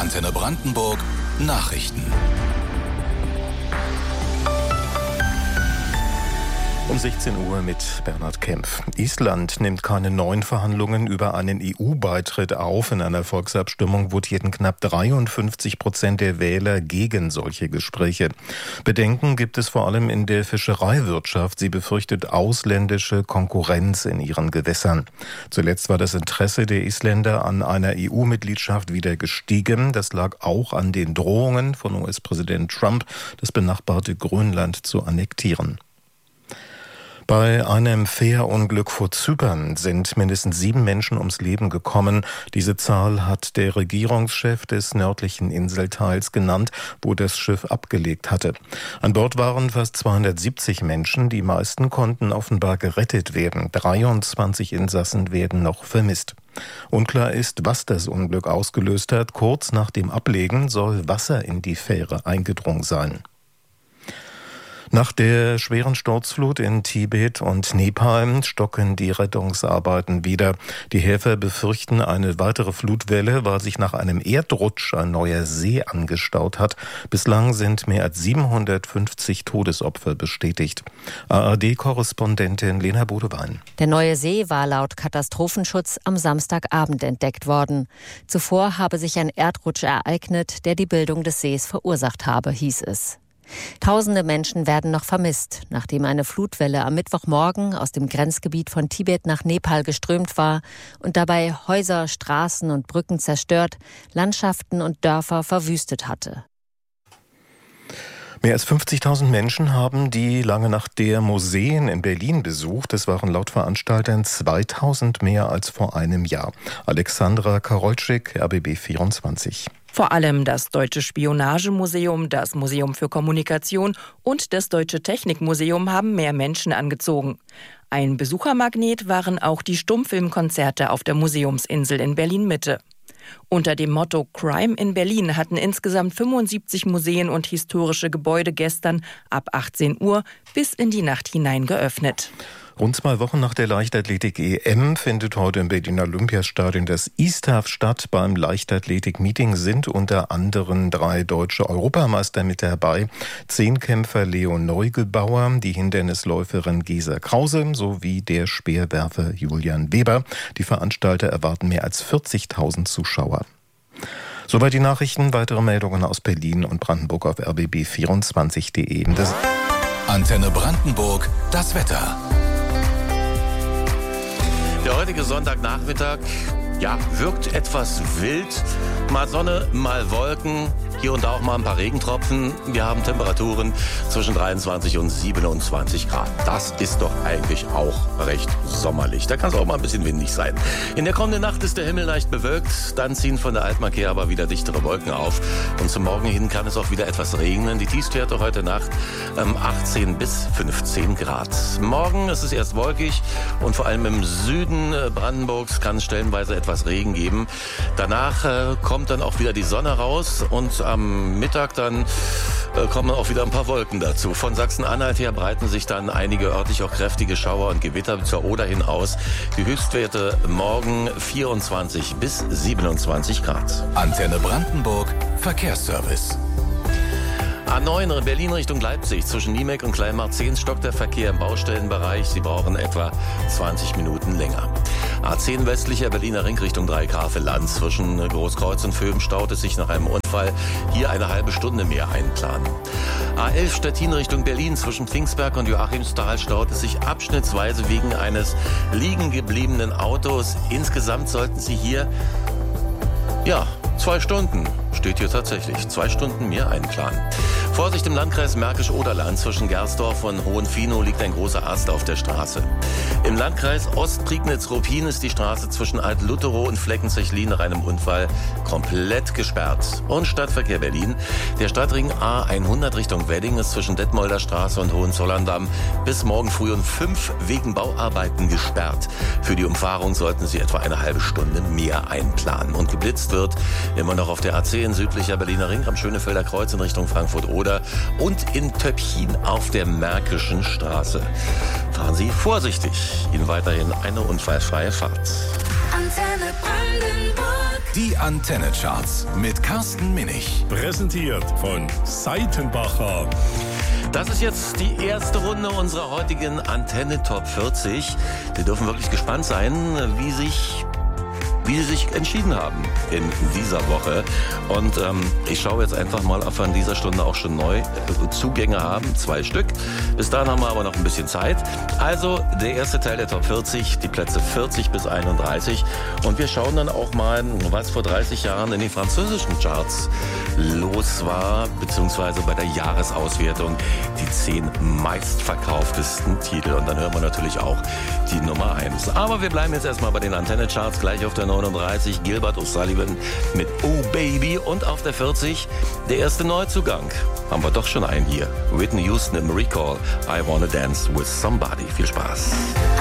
Antenne Brandenburg Nachrichten. Um 16 Uhr mit Bernhard Kempf. Island nimmt keine neuen Verhandlungen über einen EU-Beitritt auf. In einer Volksabstimmung votierten knapp 53% der Wähler gegen solche Gespräche. Bedenken gibt es vor allem in der Fischereiwirtschaft. Sie befürchtet ausländische Konkurrenz in ihren Gewässern. Zuletzt war das Interesse der Isländer an einer EU-Mitgliedschaft wieder gestiegen. Das lag auch an den Drohungen von US-Präsident Trump, das benachbarte Grönland zu annektieren. Bei einem Fährunglück vor Zypern sind mindestens 7 Menschen ums Leben gekommen. Diese Zahl hat der Regierungschef des nördlichen Inselteils genannt, wo das Schiff abgelegt hatte. An Bord waren fast 270 Menschen. Die meisten konnten offenbar gerettet werden. 23 Insassen werden noch vermisst. Unklar ist, was das Unglück ausgelöst hat. Kurz nach dem Ablegen soll Wasser in die Fähre eingedrungen sein. Nach der schweren Sturzflut in Tibet und Nepal stocken die Rettungsarbeiten wieder. Die Helfer befürchten eine weitere Flutwelle, weil sich nach einem Erdrutsch ein neuer See angestaut hat. Bislang sind mehr als 750 Todesopfer bestätigt. ARD-Korrespondentin Lena Bodewein. Der neue See war laut Katastrophenschutz am Samstagabend entdeckt worden. Zuvor habe sich ein Erdrutsch ereignet, der die Bildung des Sees verursacht habe, hieß es. Tausende Menschen werden noch vermisst, nachdem eine Flutwelle am Mittwochmorgen aus dem Grenzgebiet von Tibet nach Nepal geströmt war und dabei Häuser, Straßen und Brücken zerstört, Landschaften und Dörfer verwüstet hatte. Mehr als 50.000 Menschen haben die Lange Nacht der Museen in Berlin besucht. Es waren laut Veranstaltern 2.000 mehr als vor einem Jahr. Alexandra Karolczyk, RBB 24. Vor allem das Deutsche Spionagemuseum, das Museum für Kommunikation und das Deutsche Technikmuseum haben mehr Menschen angezogen. Ein Besuchermagnet waren auch die Stummfilmkonzerte auf der Museumsinsel in Berlin-Mitte. Unter dem Motto Crime in Berlin hatten insgesamt 75 Museen und historische Gebäude gestern ab 18 Uhr bis in die Nacht hinein geöffnet. Rund 2 Wochen nach der Leichtathletik-EM findet heute im Berliner Olympiastadion das ISTAF statt. Beim Leichtathletik-Meeting sind unter anderem 3 deutsche Europameister mit dabei. Zehnkämpfer Leo Neugebauer, die Hindernisläuferin Gesa Krause sowie der Speerwerfer Julian Weber. Die Veranstalter erwarten mehr als 40.000 Zuschauer. Soweit die Nachrichten. Weitere Meldungen aus Berlin und Brandenburg auf rbb24.de. Antenne Brandenburg, das Wetter. Der heutige Sonntagnachmittag, wirkt etwas wild. Mal Sonne, mal Wolken, hier und da auch mal ein paar Regentropfen. Wir haben Temperaturen zwischen 23 und 27 Grad. Das ist doch eigentlich auch recht sommerlich. Da kann es auch mal ein bisschen windig sein. In der kommenden Nacht ist der Himmel leicht bewölkt. Dann ziehen von der Altmark aber wieder dichtere Wolken auf. Und zum Morgen hin kann es auch wieder etwas regnen. Die Tiefstwerte heute Nacht 18 bis 15 Grad. Morgen ist es erst wolkig und vor allem im Süden Brandenburgs kann es stellenweise etwas Regen geben. Danach kommt dann auch wieder die Sonne raus und am Mittag dann kommen auch wieder ein paar Wolken dazu. Von Sachsen-Anhalt her breiten sich dann einige örtlich auch kräftige Schauer und Gewitter zur Oder hin aus. Die Höchstwerte morgen 24 bis 27 Grad. Antenne Brandenburg, Verkehrsservice. A9 Berlin Richtung Leipzig. Zwischen Niemek und Kleinmar-10 stockt der Verkehr im Baustellenbereich. Sie brauchen etwa 20 Minuten länger. A10 westlicher Berliner Ring Richtung Dreigrafeland. Zwischen Großkreuz und Vöhm staut es sich nach einem Unfall. Hier eine halbe Stunde mehr einplanen. A11 Stettin Richtung Berlin. Zwischen Pfingstberg und Joachimsthal staut es sich abschnittsweise wegen eines liegen gebliebenen Autos. Insgesamt sollten Sie hier 2 Stunden, steht hier tatsächlich, 2 Stunden mehr einplanen. Vorsicht im Landkreis Märkisch-Oderland. Zwischen Gersdorf und Hohenfinow liegt ein großer Ast auf der Straße. Im Landkreis Ostprignitz-Ruppin ist die Straße zwischen Alt-Lutherow und Fleckenzechlin nach einem Unfall komplett gesperrt. Und Stadtverkehr Berlin. Der Stadtring A100 Richtung Wedding ist zwischen Detmolder Straße und Hohenzollern-Damm bis morgen früh um 5 wegen Bauarbeiten gesperrt. Für die Umfahrung sollten Sie etwa eine halbe Stunde mehr einplanen. Und geblitzt wird immer noch auf der A10 südlicher Berliner Ring am Schönefelder Kreuz in Richtung Frankfurt-Oder und in Töpfchen auf der Märkischen Straße. Fahren Sie vorsichtig. Ihnen weiterhin eine unfallfreie Fahrt. Antenne Brandenburg. Die Antenne-Charts mit Carsten Minich. Präsentiert von Seitenbacher. Das ist jetzt die erste Runde unserer heutigen Antenne Top 40. Sie dürfen wirklich gespannt sein, wie sie sich entschieden haben in dieser Woche. Und ich schaue jetzt einfach mal, ob wir in dieser Stunde auch schon neu Zugänge haben. 2 Stück. Bis dahin haben wir aber noch ein bisschen Zeit. Also der erste Teil der Top 40, die Plätze 40 bis 31. Und wir schauen dann auch mal, was vor 30 Jahren in den französischen Charts los war, beziehungsweise bei der Jahresauswertung die 10 meistverkauftesten Titel. Und dann hören wir natürlich auch die Nummer 1. Aber wir bleiben jetzt erstmal bei den Antenne-Charts, gleich auf der 39 Gilbert O'Sullivan mit Oh Baby und auf der 40 der erste Neuzugang. Haben wir doch schon einen hier. Whitney Houston im Recall. I Wanna Dance with Somebody. Viel Spaß.